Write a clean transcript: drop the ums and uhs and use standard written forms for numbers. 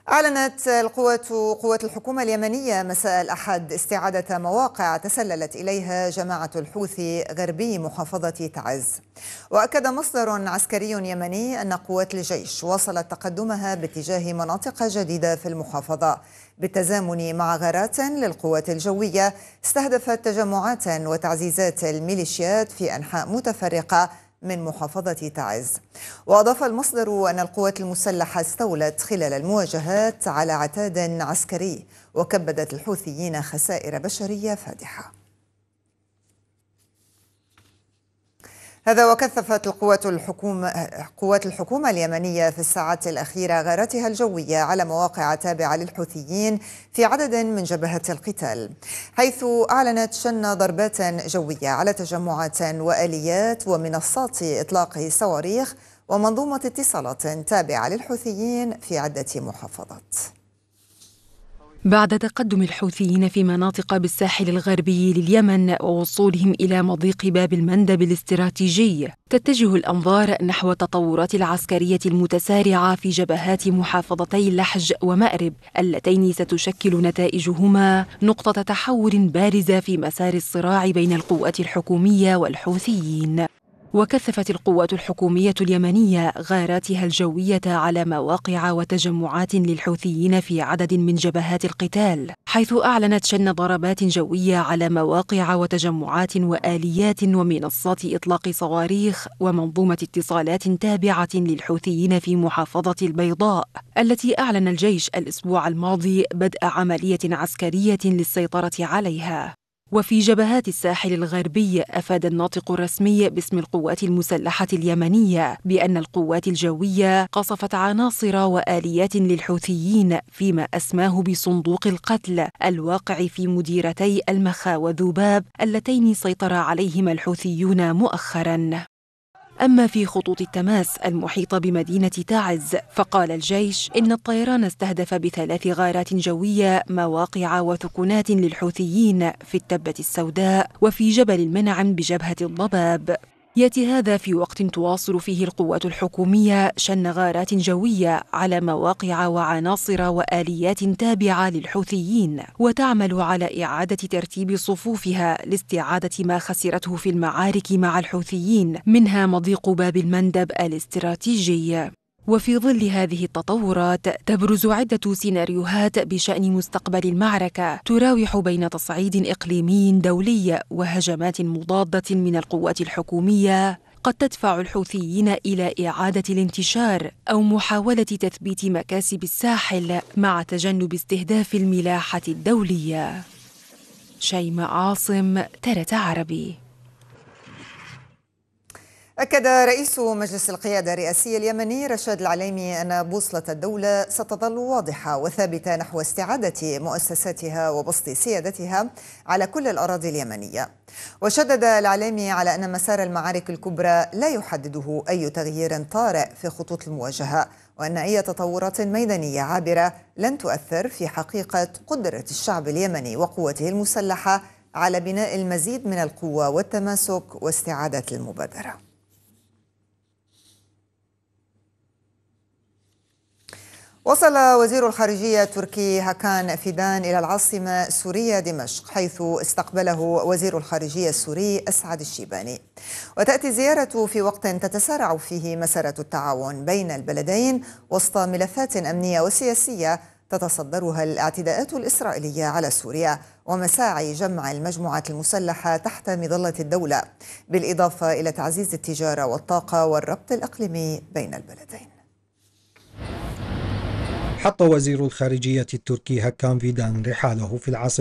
أعلنت قوات الحكومة اليمنية مساء الأحد استعادة مواقع تسللت إليها جماعة الحوثي غربي محافظة تعز. وأكد مصدر عسكري يمني أن قوات الجيش واصلت تقدمها باتجاه مناطق جديدة في المحافظة بالتزامن مع غارات للقوات الجوية استهدفت تجمعات وتعزيزات الميليشيات في أنحاء متفرقة من محافظة تعز. وأضاف المصدر أن القوات المسلحة استولت خلال المواجهات على عتاد عسكري وكبدت الحوثيين خسائر بشرية فادحة. هذا وكثفت قوات الحكومة اليمنية في الساعات الأخيرة غاراتها الجوية على مواقع تابعة للحوثيين في عدد من جبهات القتال، حيث أعلنت شن ضربات جوية على تجمعات وآليات ومنصات إطلاق صواريخ ومنظومة اتصالات تابعة للحوثيين في عدة محافظات. بعد تقدم الحوثيين في مناطق بالساحل الغربي لليمن ووصولهم إلى مضيق باب المندب الاستراتيجي، تتجه الأنظار نحو التطورات العسكرية المتسارعة في جبهات محافظتي لحج ومأرب اللتين ستشكل نتائجهما نقطة تحول بارزة في مسار الصراع بين القوات الحكومية والحوثيين. وكثفت القوات الحكومية اليمنية غاراتها الجوية على مواقع وتجمعات للحوثيين في عدد من جبهات القتال، حيث أعلنت شن ضربات جوية على مواقع وتجمعات وآليات ومنصات إطلاق صواريخ ومنظومة اتصالات تابعة للحوثيين في محافظة البيضاء، التي أعلن الجيش الأسبوع الماضي بدء عملية عسكرية للسيطرة عليها. وفي جبهات الساحل الغربي أفاد الناطق الرسمي باسم القوات المسلحة اليمنية بأن القوات الجوية قصفت عناصر وآليات للحوثيين فيما أسماه بصندوق القتل الواقع في مديرتي المخا وذباب اللتين سيطر عليهما الحوثيون مؤخراً. أما في خطوط التماس المحيطة بمدينة تعز، فقال الجيش إن الطيران استهدف ب3 غارات جوية مواقع وثكنات للحوثيين في التبة السوداء وفي جبل المنعم بجبهة الضباب. يأتي هذا في وقت تواصل فيه القوات الحكومية شن غارات جوية على مواقع وعناصر وآليات تابعة للحوثيين، وتعمل على إعادة ترتيب صفوفها لاستعادة ما خسرته في المعارك مع الحوثيين، منها مضيق باب المندب الاستراتيجي. وفي ظل هذه التطورات تبرز عدة سيناريوهات بشأن مستقبل المعركة تراوح بين تصعيد إقليمي دولي وهجمات مضادة من القوات الحكومية قد تدفع الحوثيين إلى إعادة الانتشار أو محاولة تثبيت مكاسب الساحل مع تجنب استهداف الملاحة الدولية. شيماء عاصم، TRT عربي. أكد رئيس مجلس القيادة الرئاسي اليمني رشاد العليمي أن بوصلة الدولة ستظل واضحة وثابتة نحو استعادة مؤسساتها وبسط سيادتها على كل الأراضي اليمنية. وشدد العليمي على أن مسار المعارك الكبرى لا يحدده أي تغيير طارئ في خطوط المواجهة، وأن أي تطورات ميدانية عابرة لن تؤثر في حقيقة قدرة الشعب اليمني وقوته المسلحة على بناء المزيد من القوة والتماسك واستعادة المبادرة. وصل وزير الخارجية التركي هاكان فيدان إلى العاصمة السورية دمشق، حيث استقبله وزير الخارجية السوري أسعد الشيباني. وتأتي الزيارة في وقت تتسارع فيه مسارة التعاون بين البلدين وسط ملفات أمنية وسياسية تتصدرها الاعتداءات الإسرائيلية على سوريا ومساعي جمع المجموعات المسلحة تحت مظلة الدولة، بالإضافة إلى تعزيز التجارة والطاقة والربط الإقليمي بين البلدين. حط وزير الخارجية التركي هاكان فيدان رحاله في العاصمة